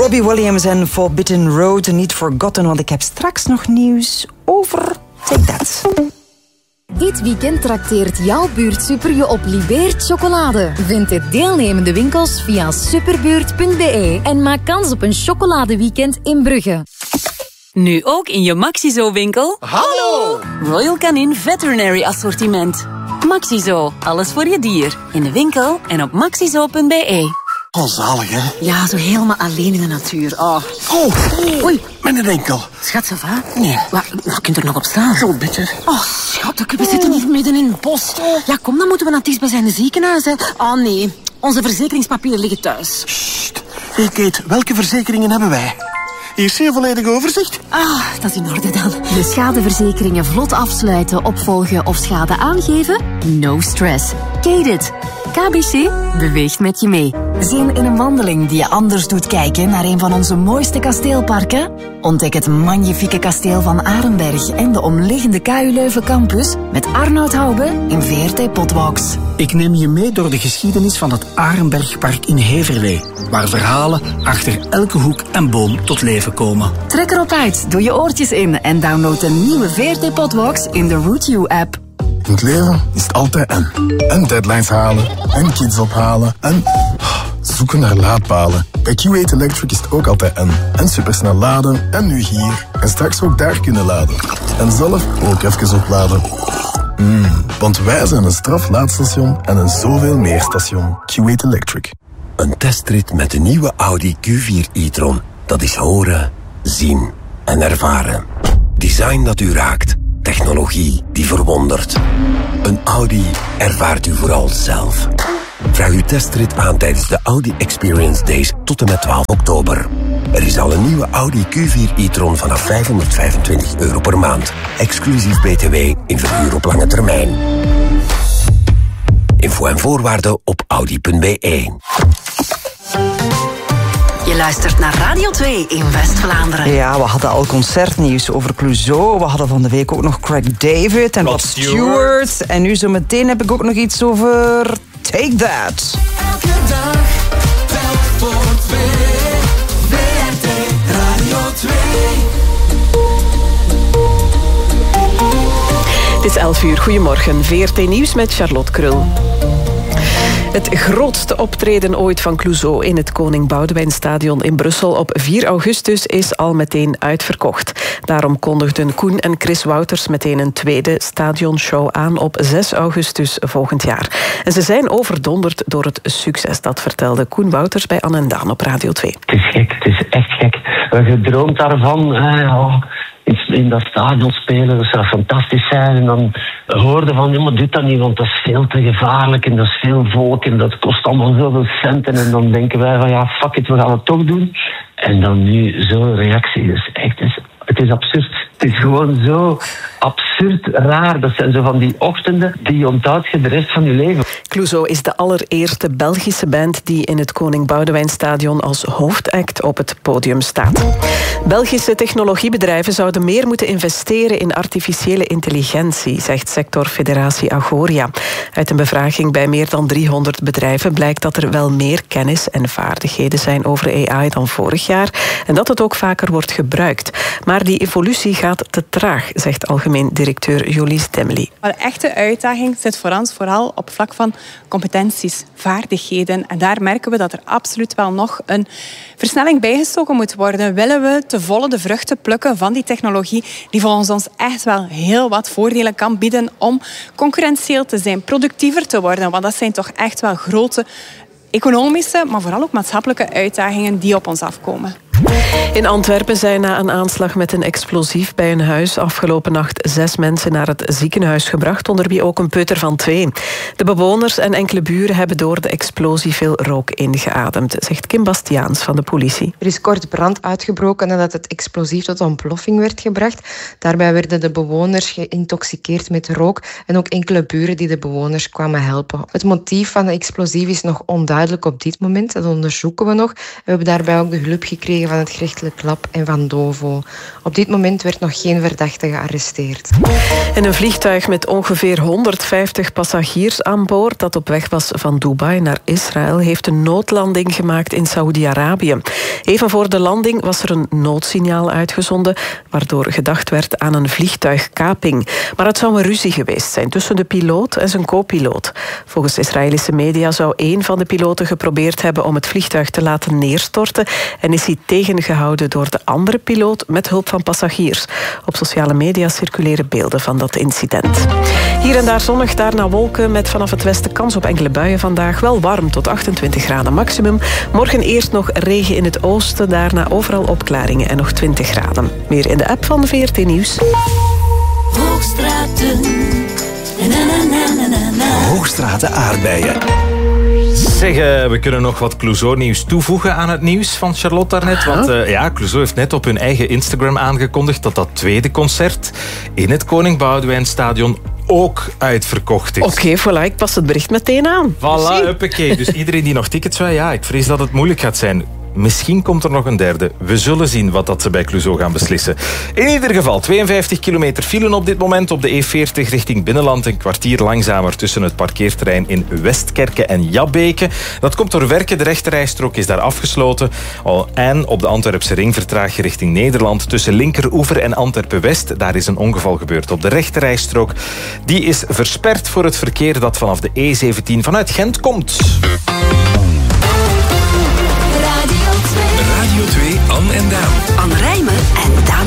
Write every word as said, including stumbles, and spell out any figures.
Robbie Williams en Forbidden Road, niet forgotten, want ik heb straks nog nieuws over Take That. Dit weekend trakteert jouw buurtsuper je op Libeert chocolade. Vind de deelnemende winkels via superbuurt punt b e en maak kans op een chocoladeweekend in Brugge. Nu ook in je Maxizo-winkel. Hallo! Royal Canin Veterinary Assortiment. Maxizo, alles voor je dier. In de winkel en op maxizo punt b e. Oh, zalig, hè? Ja, zo helemaal alleen in de natuur. Oh, Oh, oei. Met een enkel. Schat, ça va? Nee. Waar, je kunt er nog op staan. Zo'n beetje. Oh, schat, we zitten hier midden in het bos. Ja, kom, dan moeten we naar het dichtstbijzijnde ziekenhuis. Hè. Oh, nee. Onze verzekeringspapieren liggen thuis. Sst. Hey, Kate, welke verzekeringen hebben wij? Hier zie je volledig overzicht. Ah, dat is in orde dan. De schadeverzekeringen vlot afsluiten, opvolgen of schade aangeven? No stress. Kate it. K B C beweegt met je mee. Zin in een wandeling die je anders doet kijken naar een van onze mooiste kasteelparken? Ontdek het magnifieke kasteel van Arenberg en de omliggende K U Leuven campus met Arnoud Hoube in V R T Potwalks. Ik neem je mee door de geschiedenis van het Arenbergpark in Heverlee, waar verhalen achter elke hoek en boom tot leven komen. Trek erop uit, doe je oortjes in en download de nieuwe V R T Potwalks in de Route U-app. In het leven is het altijd en. En deadlines halen, en kids ophalen, en zoeken naar laadpalen. Bij Q acht Electric is het ook altijd en. En supersnel laden, en nu hier. En straks ook daar kunnen laden. En zelf ook even opladen. Mm, want wij zijn een straflaadstation en een zoveel meer station. Q acht Electric. Een testrit met de nieuwe Audi Q vier e-tron. Dat is horen, zien en ervaren. Design dat u raakt. Technologie die verwondert. Een Audi ervaart u vooral zelf. Vraag uw testrit aan tijdens de Audi Experience Days tot en met twaalf oktober. Er is al een nieuwe Audi Q vier e-tron vanaf vijfhonderdvijfentwintig euro per maand. Exclusief B T W in verhuur op lange termijn. Info en voorwaarden op audi punt b e. Je luistert naar Radio twee in West-Vlaanderen. Ja, we hadden al concertnieuws over Clouseau. We hadden van de week ook nog Craig David en Rod Stewart. En nu zo meteen heb ik ook nog iets over Take That. Elke dag, telk voor twee. V R T Radio twee. Het is elf uur. Goedemorgen. V R T Nieuws met Charlotte Krul. Het grootste optreden ooit van Clouseau in het Koning Boudewijnstadion in Brussel op vier augustus is al meteen uitverkocht. Daarom kondigden Koen en Chris Wouters meteen een tweede stadionshow aan op zes augustus volgend jaar. En ze zijn overdonderd door het succes. Dat vertelde Koen Wouters bij Anne en Daan op Radio twee. Het is gek, het is echt gek. We gedroomd daarvan. Eh, oh. In dat stadion spelen, dat zou fantastisch zijn. En dan hoorde van, ja, maar doe dat niet, want dat is veel te gevaarlijk en dat is veel volk en dat kost allemaal zoveel centen. En dan denken wij van, ja, fuck it, we gaan het toch doen. En dan nu zo'n reactie, dus echt, het is, het is absurd. Het is gewoon zo absurd raar. Dat zijn zo van die ochtenden die je onthoudt je de rest van je leven. Clouseau is de allereerste Belgische band die in het Koning Boudewijnstadion als hoofdact op het podium staat. Belgische technologiebedrijven zouden meer moeten investeren in artificiële intelligentie, zegt sectorfederatie Agoria. Uit een bevraging bij meer dan driehonderd bedrijven blijkt dat er wel meer kennis en vaardigheden zijn over A I dan vorig jaar en dat het ook vaker wordt gebruikt. Maar die evolutie gaat te traag, zegt algemeen directeur Jolies Demely. Maar de echte uitdaging zit voor ons vooral op vlak van competenties, vaardigheden. En daar merken we dat er absoluut wel nog een versnelling bijgestoken moet worden. Willen we te volle de vruchten plukken van die technologie die volgens ons echt wel heel wat voordelen kan bieden om concurrentieel te zijn, productiever te worden. Want dat zijn toch echt wel grote economische, maar vooral ook maatschappelijke uitdagingen die op ons afkomen. In Antwerpen zijn na een aanslag met een explosief bij een huis afgelopen nacht zes mensen naar het ziekenhuis gebracht, onder wie ook een peuter van twee. De bewoners en enkele buren hebben door de explosie veel rook ingeademd, zegt Kim Bastiaans van de politie. Er is kort brand uitgebroken nadat het explosief tot ontploffing werd gebracht. Daarbij werden de bewoners geïntoxiceerd met rook en ook enkele buren die de bewoners kwamen helpen. Het motief van de explosief is nog onduidelijk op dit moment. Dat onderzoeken we nog. We hebben daarbij ook de hulp gekregen van het gerechtelijk Le Clap en Van Dovo. Op dit moment werd nog geen verdachte gearresteerd. En een vliegtuig met ongeveer honderdvijftig passagiers aan boord dat op weg was van Dubai naar Israël heeft een noodlanding gemaakt in Saoedi-Arabië. Even voor de landing was er een noodsignaal uitgezonden waardoor gedacht werd aan een vliegtuigkaping. Maar het zou een ruzie geweest zijn tussen de piloot en zijn co-piloot. Volgens Israëlische media zou één van de piloten geprobeerd hebben om het vliegtuig te laten neerstorten en is hij tegengehouden door de andere piloot met hulp van passagiers. Op sociale media circuleren beelden van dat incident. Hier en daar zonnig, daarna wolken met vanaf het westen kans op enkele buien vandaag. Wel warm tot achtentwintig graden maximum. Morgen eerst nog regen in het oosten, daarna overal opklaringen en nog twintig graden. Meer in de app van V R T Nieuws. Hoogstraten. Na, na, na, na, na. Hoogstraten aardbeien. Zeg, uh, we kunnen nog wat Clouseau-nieuws toevoegen aan het nieuws van Charlotte daarnet. Want uh, ja, Clouseau heeft net op hun eigen Instagram aangekondigd dat dat tweede concert in het Koning Boudewijnstadion ook uitverkocht is. Oké, okay, voilà, ik pas het bericht meteen aan. Voilà, huppakee. Dus iedereen die nog tickets wil, ja, ik vrees dat het moeilijk gaat zijn. Misschien komt er nog een derde. We zullen zien wat dat ze bij Clouseau gaan beslissen. In ieder geval, tweeënvijftig kilometer file op dit moment op de E veertig richting Binnenland. Een kwartier langzamer tussen het parkeerterrein in Westkerke en Jabbeke. Dat komt door werken. De rechterrijstrook is daar afgesloten. En op de Antwerpse ring vertraag je richting Nederland. Tussen Linkeroever en Antwerpen-West. Daar is een ongeval gebeurd op de rechterrijstrook. Die is versperd voor het verkeer dat vanaf de E zeventien vanuit Gent komt. Radio twee, Anne en Daan. Anne Rijmen en Daan